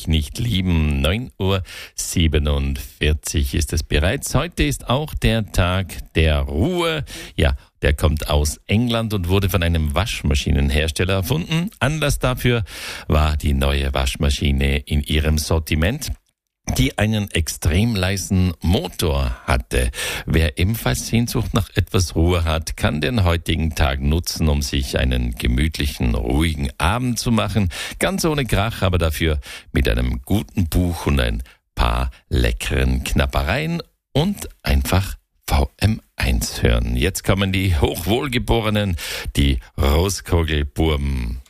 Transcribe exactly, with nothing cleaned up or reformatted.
dich nicht lieben? neun Uhr siebenundvierzig ist es bereits. Heute ist auch der Tag der Ruhe. Ja, der kommt aus England und wurde von einem Waschmaschinenhersteller erfunden. Anlass dafür war die neue Waschmaschine in ihrem Sortiment, die einen extrem leisen Motor hatte. Wer ebenfalls Sehnsucht nach etwas Ruhe hat, kann den heutigen Tag nutzen, um sich einen gemütlichen, ruhigen Abend zu machen. Ganz ohne Krach, aber dafür mit einem guten Buch und ein paar leckeren Knappereien und einfach V M eins hören. Jetzt kommen die Hochwohlgeborenen, die Roskugelburben.